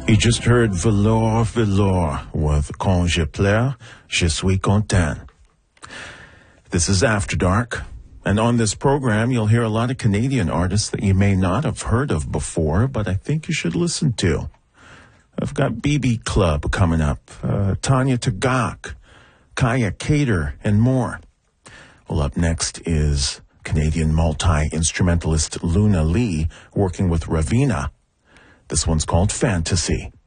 You just heard Velour Velour with Quand je pleure, je suis content. This is After Dark, and on this program you'll hear a lot of Canadian artists that you may not have heard of before, but I think you should listen to. I've got BB Club coming up, Tanya Tagaq, Kaya Cater, and more. Well, up next is Canadian multi-instrumentalist Luna Lee working with Raveena. This one's called Fantasy.